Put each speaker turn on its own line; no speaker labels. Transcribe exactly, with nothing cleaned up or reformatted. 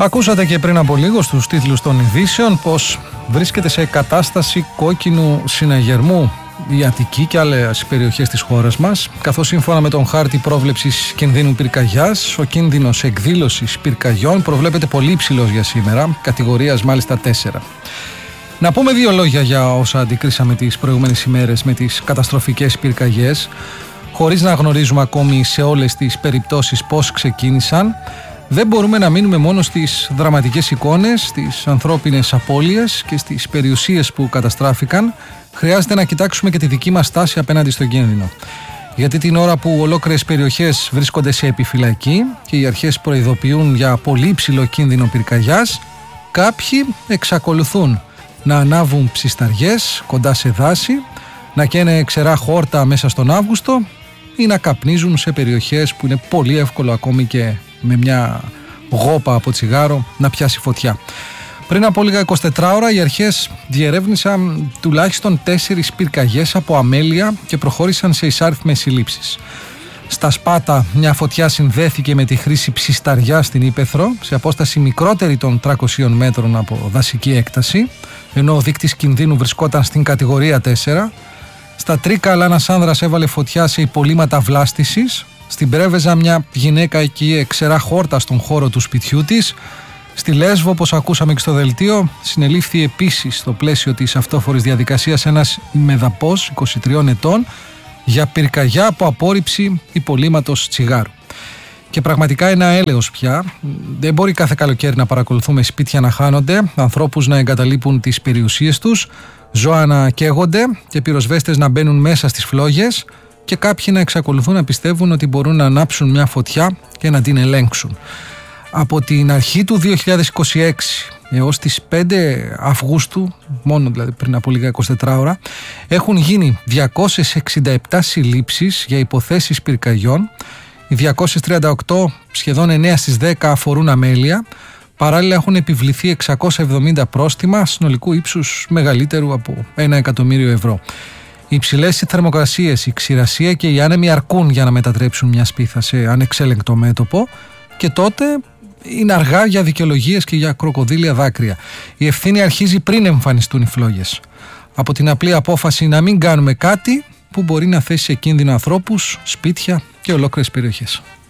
Ακούσατε και πριν από λίγο στους τίτλους των ειδήσεων πως βρίσκεται σε κατάσταση κόκκινου συναγερμού η Αττική και άλλες περιοχές της χώρας μας, καθώς σύμφωνα με τον χάρτη πρόβλεψης κινδύνου πυρκαγιάς, ο κίνδυνος εκδήλωσης πυρκαγιών προβλέπεται πολύ υψηλός για σήμερα, κατηγορίας μάλιστα τέσσερα. Να πούμε δύο λόγια για όσα αντικρίσαμε τις προηγούμενες ημέρες με τις καταστροφικές πυρκαγιές, χωρίς να γνωρίζουμε ακόμη σε όλες τις περιπτώσεις πώς ξεκίνησαν. Δεν μπορούμε να μείνουμε μόνο στις δραματικές εικόνες, στις ανθρώπινες απώλειες και στις περιουσίες που καταστράφηκαν. Χρειάζεται να κοιτάξουμε και τη δική μας στάση απέναντι στον κίνδυνο. Γιατί την ώρα που ολόκληρες περιοχές βρίσκονται σε επιφυλακή και οι αρχές προειδοποιούν για πολύ υψηλό κίνδυνο πυρκαγιάς, κάποιοι εξακολουθούν να ανάβουν ψισταριές κοντά σε δάση, να καίνε ξερά χόρτα μέσα στον Αύγουστο ή να καπνίζουν σε περιοχές που είναι πολύ εύκολο ακόμη και με μια γόπα από τσιγάρο να πιάσει φωτιά. Πριν από λίγα εικοσιτέσσερις ώρα οι αρχές διερεύνησαν τουλάχιστον τέσσερις πυρκαγιές από αμέλεια και προχώρησαν σε εισάριθμες συλλήψεις. Στα Σπάτα μια φωτιά συνδέθηκε με τη χρήση ψισταριά στην Ύπαιθρο σε απόσταση μικρότερη των τριακοσίων μέτρων από δασική έκταση, ενώ ο δείκτης κινδύνου βρισκόταν στην κατηγορία τέσσερα. Στα Τρίκαλα ένας άνδρας έβαλε φωτιά σε υπολείμματα βλάστησης. Στην Πρέβεζα μια γυναίκα εκεί ξερά χόρτα στον χώρο του σπιτιού της. Στη Λέσβο, όπως ακούσαμε και στο δελτίο, συνελήφθη επίσης στο πλαίσιο της αυτόφορης διαδικασίας ένας μεδαπός είκοσι τριών ετών για πυρκαγιά από απόρριψη υπολείμματος τσιγάρου. Και πραγματικά είναι αέλεος πια. Δεν μπορεί κάθε καλοκαίρι να παρακολουθούμε σπίτια να χάνονται, ανθρώπους να εγκαταλείπουν τις περιουσίες τους, ζώα να καίγονται και πυροσβέστες να μπαίνουν μέσα στις φλόγες και κάποιοι να εξακολουθούν να πιστεύουν ότι μπορούν να ανάψουν μια φωτιά και να την ελέγξουν. Από την αρχή του δύο χιλιάδες είκοσι έξι έως τις πέντε Αυγούστου, μόνο δηλαδή πριν από λίγα εικοσιτέσσερις ώρα, έχουν γίνει διακόσιες εξήντα επτά συλλήψεις για υποθέσεις πυρκαγιών. Οι διακόσιες τριάντα οκτώ, σχεδόν εννέα στις δέκα, αφορούν αμέλεια. Παράλληλα έχουν επιβληθεί εξακόσια εβδομήντα πρόστιμα συνολικού ύψους μεγαλύτερου από ένα εκατομμύριο ευρώ. Οι υψηλές θερμοκρασίες, η ξηρασία και οι άνεμοι αρκούν για να μετατρέψουν μια σπίθα σε ανεξέλεγκτο μέτωπο και τότε είναι αργά για δικαιολογίες και για κροκοδίλια δάκρυα. Η ευθύνη αρχίζει πριν εμφανιστούν οι φλόγες. Από την απλή απόφαση να μην κάνουμε κάτι που μπορεί να θέσει σε κίνδυνο ανθρώπους, σπίτια και ολόκληρες περιοχές.